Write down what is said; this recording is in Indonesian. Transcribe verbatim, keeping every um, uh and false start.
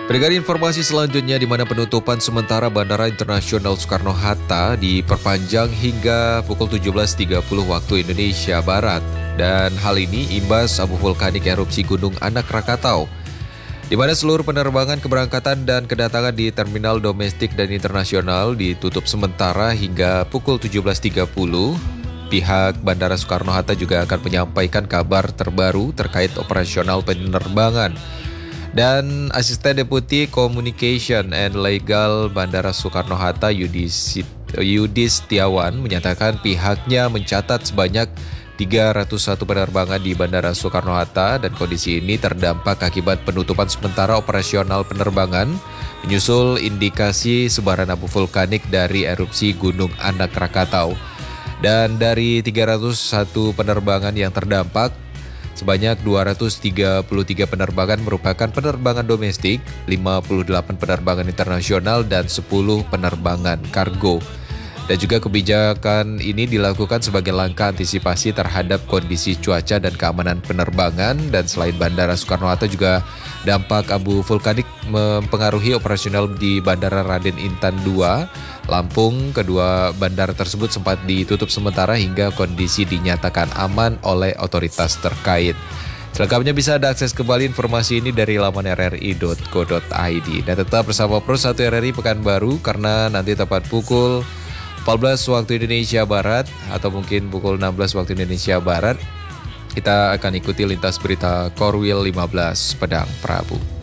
Pendengar informasi selanjutnya di mana penutupan sementara Bandara Internasional Soekarno-Hatta diperpanjang hingga pukul tujuh belas tiga puluh waktu Indonesia Barat. Dan hal ini imbas abu vulkanik erupsi Gunung Anak Rakatau, di mana seluruh penerbangan keberangkatan dan kedatangan di terminal domestik dan internasional ditutup sementara hingga pukul tujuh belas tiga puluh. Pihak Bandara Soekarno-Hatta juga akan menyampaikan kabar terbaru terkait operasional penerbangan. Dan Asisten Deputi Communication and Legal Bandara Soekarno-Hatta Yudis, Yudis Setiawan menyatakan pihaknya mencatat sebanyak tiga ratus satu penerbangan di Bandara Soekarno-Hatta dan kondisi ini terdampak akibat penutupan sementara operasional penerbangan menyusul indikasi sebaran abu vulkanik dari erupsi Gunung Anak Rakatau. Dan dari tiga ratus satu penerbangan yang terdampak, sebanyak dua ratus tiga puluh tiga penerbangan merupakan penerbangan domestik, lima puluh delapan penerbangan internasional, dan sepuluh penerbangan kargo. Dan juga kebijakan ini dilakukan sebagai langkah antisipasi terhadap kondisi cuaca dan keamanan penerbangan. Dan selain Bandara Soekarno-Hatta juga dampak abu vulkanik mempengaruhi operasional di Bandara Raden Intan dua, Lampung. Kedua bandara tersebut sempat ditutup sementara hingga kondisi dinyatakan aman oleh otoritas terkait. Selengkapnya bisa Anda akses kembali informasi ini dari laman r r i dot co dot i d. Dan tetap bersama Pro satu R R I Pekanbaru karena nanti tepat pukul empat belas waktu Indonesia Barat atau mungkin pukul enam belas waktu Indonesia Barat, kita akan ikuti lintas berita Korwil lima belas Pedang Prabu.